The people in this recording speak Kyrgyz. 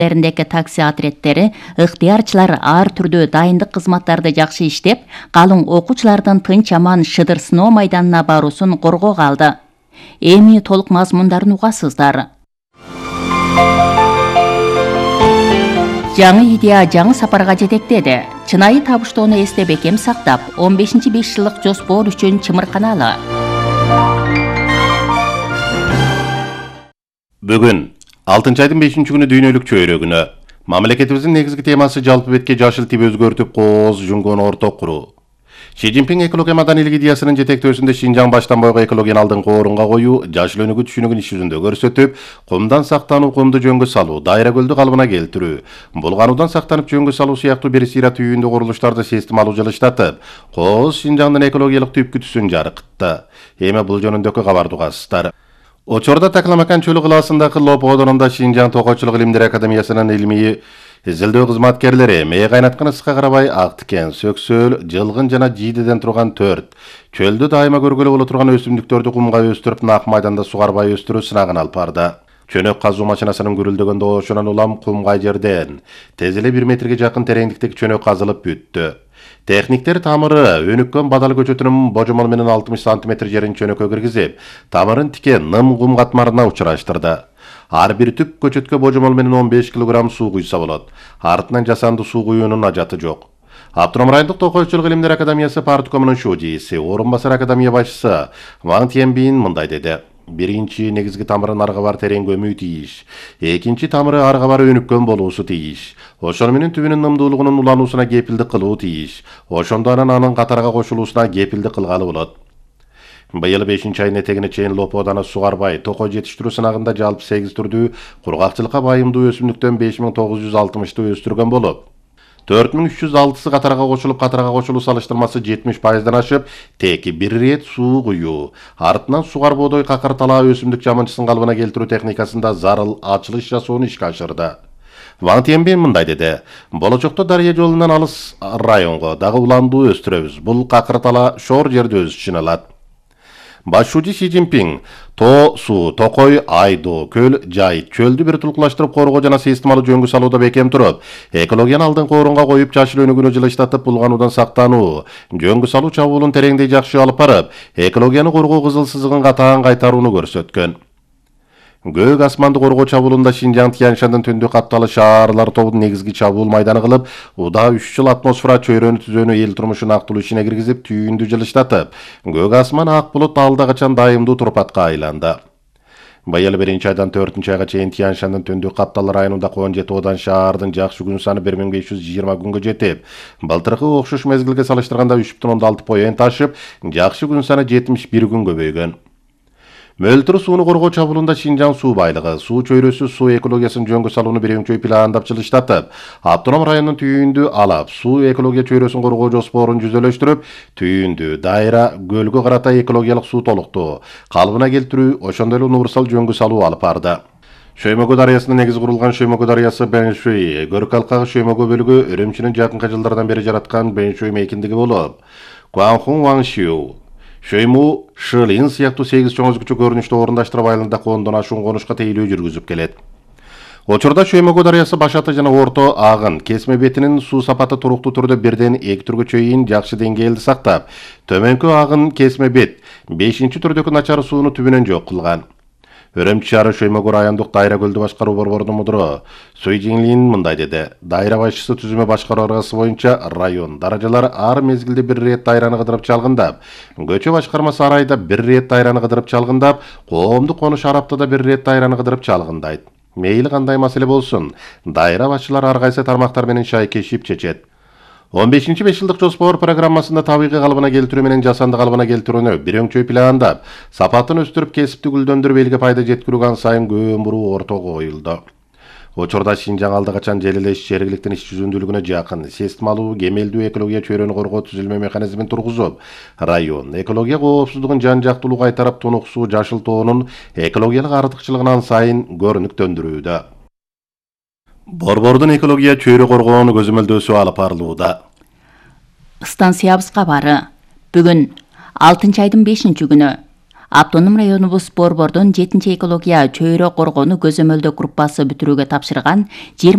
Деріндегі такси отрядтері ыктыярчылар ар түрдүү дайындык кызматтарды жакшы иштеп, калың окуучулардын тынч аман Шыдыр сыноо майданына баруусун коргоого алды. Эми толук мазмундарын угасыздар. Жаңы идея жаңы сапарга жетектеди. Чынайы табыштоону эсте бекем сактап, 15-5 жылдык жоспор үчүн чымырканалы. Бүгүн 6-айдын 5-күнү дүйнөлүк чөйрө күнү. Мамлекетибиздин негизги темасы жалпы бетке жашыл тип өзгөртүп кооз жүнгөн орток куруу. Ши Цзиньпин экология маданийлик идеясынын жетектөөсүндө Шинжаң баштан бойго экологияны алдыңкы орунга коюу, жашыл өнүгүү түшүнүгүн иш жүзүндө көрсөтүп, кумдан сактануу, кумду жөнгө салуу, дайра көлдү калыбына келтирүү, булгануудан сактанып жөнгө салуу сыяктуу бир сыйра түйүндүү курулуштарды системалуу жылыштатып, кооз Шинжаңдын экологиялык түпкүтүсүн жаркытты. Эми бул жөнүндөгү кабарды угасыздар. Очорда Такламакан чөлү кылаасындагы Лоп одонунда Шинжаң Токойчулук илимдер академиясынын илимий изилдөө кызматкерлери мээ кайнаткан ысыкка карабай ак тикен, сөксөл, жылгын жана жийдеден турган 4 чөлдү дайыма көргөлө боло турган өсүмдүктөрдү кумга өстүрүп, нак майданда сугарбай өстүрүү сынагын алып барды. Чөнөк казуу машинасынын гүрүлдөгөн доошунан улам кумгай жерден тез эле 1 метрге жакын тереңдиктеги чөнөк казылып бүттү. Техниктер тамыры өнүккөн бадал көчөтүнүн божомол менен 60 см жерин чөнөккө киргизип, тамырын тикен ным кум катмарына учураштырды. Ар бир түп көчөткө божомол менен 15 кг суу куйса болот. Артынан жасанды суу куюунун ажаты жок. Автоном райондук Токойчулук илимдер академиясы парткомунун шужийси, орун басар академия башчысы Ван Тиенбин мындай деди. Биринчи негизги тамырын арга бар терең көмүү тийиш. Экинчи тамыры арга бар өнүккөн болуусу тийиш. Ошону менен түбүнүн нымдуулугунун улануусуна кепилдик кылуу тийиш. Ошондо анын катарга кошулуусуна кепилдик кылгалы болот. Быйыл 5-айдын этегине чейин Лоп одону сугарбай токой жетиштирүү сынагында жалпы 8 түрдүү кургакчылыкка байымдуу өсүмдүктөн 5960 өстүргөн болуп, 4306 катарга кошулуу салыштырмасы 70%дан ашып, теки бир рет суу куюу, артынан сугарбоодой какыр талаа өсүмдүк жамынчысын калыбына келтирүү техникасында зарыл ачылыш жасоону ишке ашырды. Ван Тиенбин мындай деди. Болочокто Дарыя жолунан алыс районго дагы уланду өстүрөбүз. Бул какыр талаа шор жерде өсүшүн алат. Башчы Ши Цзиньпин тоо суу, токой, айдоо, көл, жай, чөлдү бир тулкулаштырып коргоо жана системалуу жөнгө салууда бекем туруп, экологияны алдыңкы орунга коюп, жашыл өнүгүүнү жылыштатып, булгануудан сактануу, жөнгө салуу чабуулун тереңдей жакшы алып барып, экологияны коргоо кызыл сызыгын катаан кайтарууну көрсөткөн. Көк асманды коргоо чабуулунда Шинжаң Тяньшандын түндүк капталы шаарлар тобунун негизги чабуул майданы кылып, удаа 3 жыл атмосфера чөйрөнү түзөөнү эл турмушун актылуу ишине киргизип, түйүндү жылыштатып, көк асман ак булут алда качан дайымдуу турпатка айланды. Быйыл 1-айдан 4-айга чейин Тяньшандын түндүк капталы районунда 17 одан шаардын жакшы күн саны 1520 күнгө жетип, былтыркы окшош мезгилге салыштырганда 3,6 ташып, жакшы күн саны 71 күн көбөйгөн. Мөлтүр сууну коргоо чабуулунда Шинжаң суу байлыгы, суу чөйрөсү суу экологиясын жөнгө салууну бирөңчөй пландап жылыштатып, автоном районунун түйүндү алап, суу экология чөйрөсүн коргоо жоспорун жүзөлөштүрүп, түйүндү, дайра, көлгө карата экологиялык суу толуктоо, калыбына келтирүү, ошондой эле универсал жөнгө салуу алып барды. Шөймөгө дарыясынын негизи курулган Шөймөгө дарыясы Бэншуй, көрк алкагы Шөймөгө бөлүгү Үрөмчүнүн жакынкы жылдардан бери жараткан Бэншуй мейкиндиги болуп, Куанхун Ваңшүү, Шөймүү, Шылин сыяктуу 8 чоң өзгөчө көрүнүштүү орундаштырып айылында кондон ашуун конушка тейлөө жүргүзүп келет. Очорда Шөймөгө дарыясы башаты жана орто агын кесме бетинин суу сапаты туруктуу түрдө 1-ден 2 түргө чейин жакшы деңгээлди сактап, төмөнкү агын кесме бет 5-түрдөгү начар сууну түбүнөн жок кылган. Өрөмчү шаары Шөймөгө райондук дайра көлдү башкаруу борборунун мудуру Суй Жинлин мындай деди. Дайра башчысы түзүмө башкаруу аргасы боюнча район даражалар ар мезгилде бир рет дайраны кыдырып чалгындап, көчө башкармасы ар айда бир рет дайраны кыдырып чалгындап, коомдук конуш ар аптада бир рет дайраны кыдырып чалгындайт. Мейли кандай маселе болсун, дайра башчылары ар кайсы тармактар менен шайкешип чечет. 15-5 жылдык жоспор программасында табигый калыбына келтирүү менен жасанды калыбына келтирүүнү бирөңчөй пландап, сапатын өстүрүп, кесипти гүлдөндүрүп, элге пайда жеткирүү сайын көөн буруу ортого коюлду. Очорда Шинжаң алды качан желелеш жергиликтин иш жүзүндүүлүгүнө жакын, системалуу, кемелдүү экология чөйрөнү коргоо түзүлмө механизмин тургузуп, район экология коопсуздугун жан-жактуулуу кайтарып, тунук суу жашыл тоонун экологиялык артыкчылыгынан сайын көрүнүктөндүрүүдө. Борбордун экология чөйрө коргоонун көзөмөлдөөсү алып барылууда. Станциябыз кабары. Бүгүн 6-айдын 5-күнү Автоном районубуз Борбордун 7 экология чөйрө коргоону көзөмөлдөө группасы бүтүрүүгө тапшырган